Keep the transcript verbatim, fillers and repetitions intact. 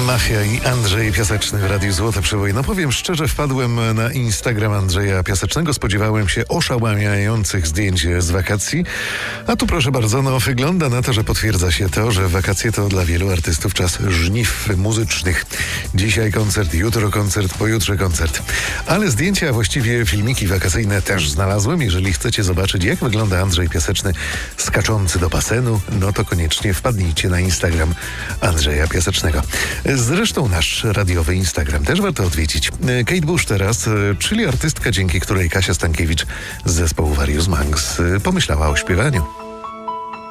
Mafia i Andrzej Piaseczny w Radiu Złote Przyboj. No powiem szczerze, wpadłem na Instagram Andrzeja Piasecznego. Spodziewałem się oszałamiających zdjęć z wakacji. A tu proszę bardzo, no wygląda na to, że potwierdza się to, że wakacje to dla wielu artystów czas żniw muzycznych. Dzisiaj koncert, jutro koncert, pojutrze koncert. Ale zdjęcia, a właściwie filmiki wakacyjne też znalazłem. Jeżeli chcecie zobaczyć, jak wygląda Andrzej Piaseczny skaczący do basenu, no to koniecznie wpadnijcie na Instagram Andrzeja Piasecznego. Zresztą nasz radiowy Instagram też warto odwiedzić. Kate Bush teraz, czyli artystka, dzięki której Kasia Stankiewicz z zespołu Various Monks pomyślała o śpiewaniu.